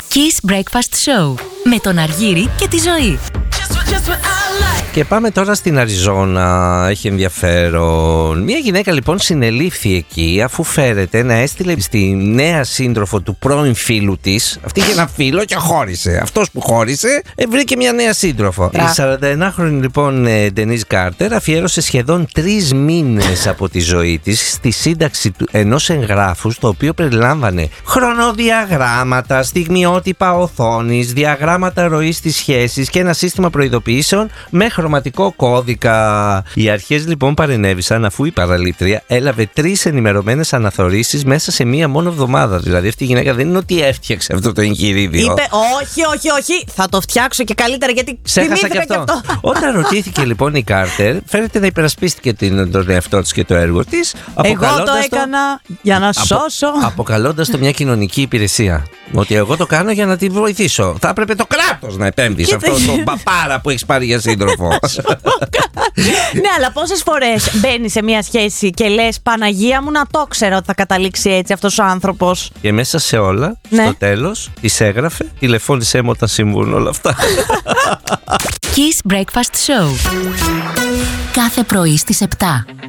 Kiss Breakfast Show με τον Αργύρη και τη Ζωή. Και πάμε τώρα στην Αριζόνα. Έχει ενδιαφέρον. Μια γυναίκα λοιπόν συνελήφθη εκεί αφού φέρεται να έστειλε στη νέα σύντροφο του πρώην φίλου της. Αυτή είχε ένα φίλο και χώρισε. Αυτός που χώρισε βρήκε μια νέα σύντροφο. Η 41χρονη λοιπόν Ντενίζ Κάρτερ αφιέρωσε σχεδόν 3 μήνες από τη ζωή της στη σύνταξη ενός εγγράφου, το οποίο περιλάμβανε χρονοδιαγράμματα, στιγμιότυπα οθόνης, διαγράμματα ροής της σχέσης και ένα σύστημα προειδοποιήσεων με χρωματικό κώδικα. Οι αρχές λοιπόν παρενέβησαν αφού η παραλήπτρια έλαβε 3 ενημερωμένες αναθωρήσεις μέσα σε μία μόνο εβδομάδα. Δηλαδή αυτή η γυναίκα δεν είναι ότι έφτιαξε αυτό το εγχειρίδιο. Είπε όχι, θα το φτιάξω και καλύτερα γιατί ξέχασα και αυτό. Όταν ρωτήθηκε λοιπόν η Κάρτερ, φαίνεται να υπερασπίστηκε τον εαυτό της και το έργο της. Εγώ το έκανα για να σώσω. Αποκαλώντας το μια κοινωνική υπηρεσία. Ότι εγώ το κάνω για να τη βοηθήσω. Θα έπρεπε το κράτος να επέμβει σε αυτό το παπάρα που έχεις πάρει για σύντροφο. Ναι, αλλά πόσες φορές μπαίνεις σε μια σχέση και λες Παναγία μου, να το ξέρω ότι θα καταλήξει έτσι αυτός ο άνθρωπος. Και μέσα σε όλα, στο τέλος, της έγραφε, τηλεφώνησέ μου όταν συμβούν όλα αυτά. Kiss Breakfast Show. Κάθε πρωί στις 7.